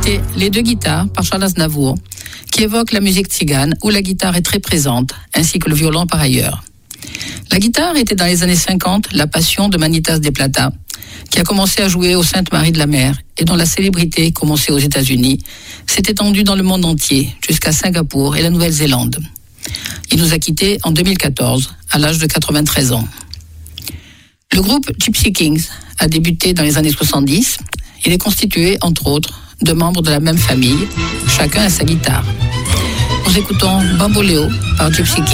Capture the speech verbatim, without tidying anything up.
C'était Les deux guitares par Charles Aznavour, qui évoque la musique tzigane où la guitare est très présente, ainsi que le violon par ailleurs. La guitare était dans les années cinquante la passion de Manitas de Plata, qui a commencé à jouer au Sainte-Marie de la Mer et dont la célébrité, commencée aux États-Unis, s'est étendue dans le monde entier, jusqu'à Singapour et la Nouvelle-Zélande. Il nous a quittés en deux mille quatorze, à l'âge de quatre-vingt-treize ans. Le groupe Gypsy Kings a débuté dans les années soixante-dix. Il est constitué, entre autres, de membres de la même famille, chacun à sa guitare. Nous écoutons Bamboleo par Gypsy Kings.